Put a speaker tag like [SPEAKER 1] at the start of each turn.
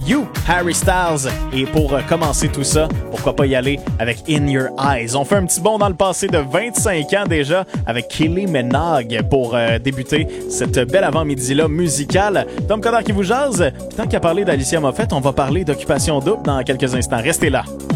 [SPEAKER 1] You, Harry Styles. Et pour commencer tout ça, pourquoi pas y aller avec In Your Eyes. On fait un petit bond dans le passé de 25 ans déjà avec Kylie Minogue pour débuter cette belle avant-midi-là musicale. Tom Coderre qui vous jase. Puis tant qu'à parler d'Alicia Moffett, on va parler d'Occupation Double dans quelques instants. Restez là.